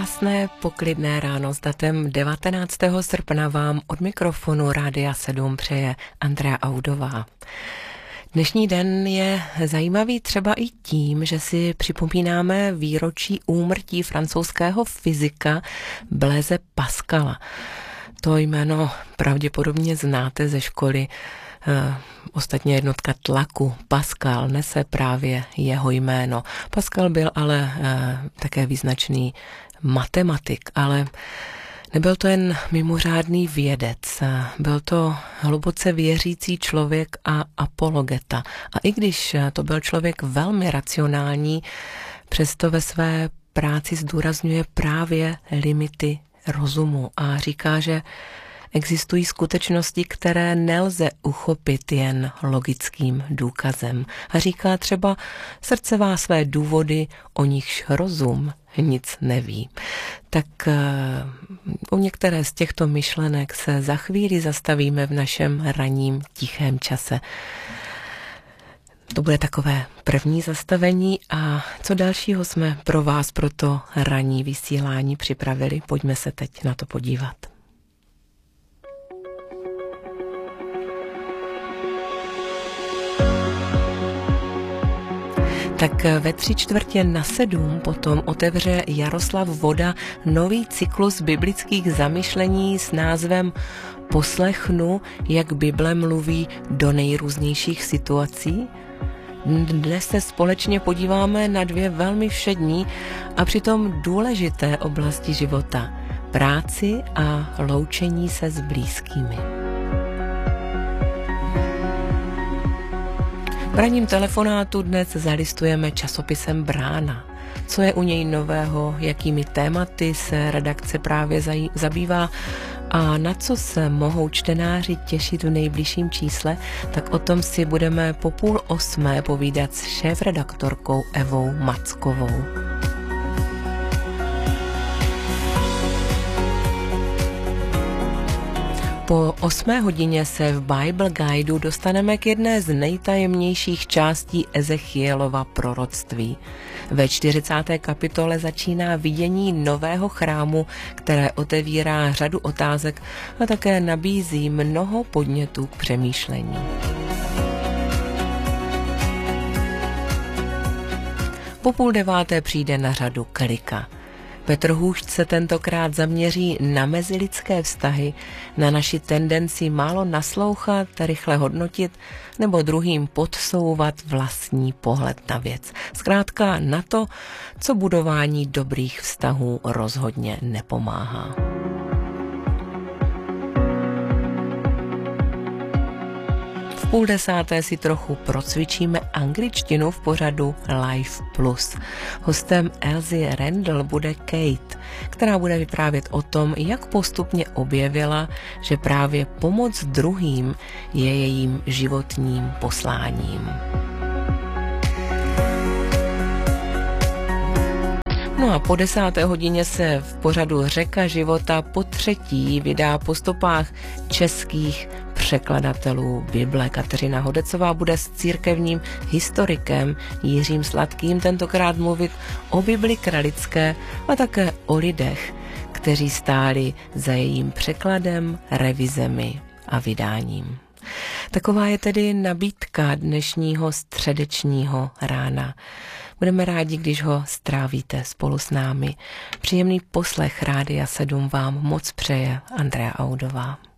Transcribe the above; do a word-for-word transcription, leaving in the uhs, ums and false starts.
Krásné poklidné ráno s datem devatenáctého srpna vám od mikrofonu Rádia sedm přeje Andrea Audová. Dnešní den je zajímavý třeba i tím, že si připomínáme výročí úmrtí francouzského fyzika Blaise Pascala. To jméno pravděpodobně znáte ze školy. Ostatně jednotka tlaku Pascal nese právě jeho jméno. Pascal byl ale také význačný matematik, ale nebyl to jen mimořádný vědec, byl to hluboce věřící člověk a apologeta. A i když to byl člověk velmi racionální, přesto ve své práci zdůrazňuje právě limity rozumu a říká, že existují skutečnosti, které nelze uchopit jen logickým důkazem. A říká třeba, srdce má své důvody, o nichž rozum nic neví. Tak o některé z těchto myšlenek se za chvíli zastavíme v našem ranním tichém čase. To bude takové první zastavení a co dalšího jsme pro vás pro to ranní vysílání připravili. Pojďme se teď na to podívat. Tak ve tři čtvrtě na sedm potom otevře Jaroslav Voda nový cyklus biblických zamyšlení s názvem Poslechnu, jak Bible mluví do nejrůznějších situací. Dnes se společně podíváme na dvě velmi všední a přitom důležité oblasti života. Práci a loučení se s blízkými. V ranním telefonátu dnes zalistujeme časopisem Brána. Co je u něj nového, jakými tématy se redakce právě zabývá a na co se mohou čtenáři těšit v nejbližším čísle, tak o tom si budeme po půl osmé povídat s šéfredaktorkou Evou Mackovou. Po osmé hodině se v Bible Guideu dostaneme k jedné z nejtajemnějších částí Ezechielova proroctví. Ve čtyřicáté kapitole začíná vidění nového chrámu, které otevírá řadu otázek a také nabízí mnoho podnětů k přemýšlení. Po půl deváté přijde na řadu Klika. Petr Hůšť se tentokrát zaměří na mezilidské vztahy, na naši tendenci málo naslouchat, rychle hodnotit nebo druhým podsouvat vlastní pohled na věc. Zkrátka na to, co budování dobrých vztahů rozhodně nepomáhá. V půl desáté si trochu procvičíme angličtinu v pořadu Life Plus. Hostem Elsie Randall bude Kate, která bude vyprávět o tom, jak postupně objevila, že právě pomoc druhým je jejím životním posláním. No a po desáté hodině se v pořadu Řeka života po třetí vydá po stopách českých překladatelů Bible. Kateřina Hodecová bude s církevním historikem Jiřím Sladkým tentokrát mluvit o Bibli kralické a také o lidech, kteří stáli za jejím překladem, revizemi a vydáním. Taková je tedy nabídka dnešního středečního rána. Budeme rádi, když ho strávíte spolu s námi. Příjemný poslech Rádia sedm vám moc přeje Andrea Audová.